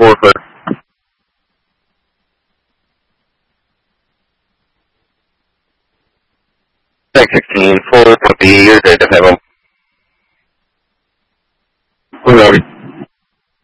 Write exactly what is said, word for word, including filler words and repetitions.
four for six sixteen, four copy, you're good to have him. Whoever.